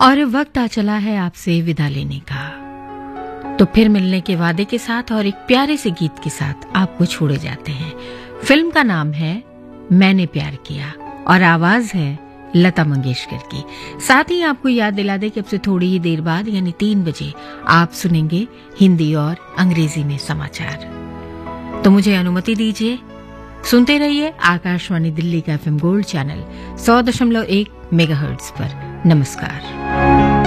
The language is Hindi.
और वक्त आ चला है आपसे विदा लेने का, तो फिर मिलने के वादे के साथ और एक प्यारे से गीत के साथ आपको छोड़े जाते हैं। फिल्म का नाम है मैंने प्यार किया और आवाज है लता मंगेशकर की। साथ ही आपको याद दिला दे कि अब से थोड़ी ही देर बाद यानी 3 बजे आप सुनेंगे हिंदी और अंग्रेजी में समाचार। तो मुझे अनुमति दीजिए, सुनते रहिए आकाशवाणी दिल्ली का FM गोल्ड चैनल 100.1 मेगाहर्ट्ज पर। नमस्कार।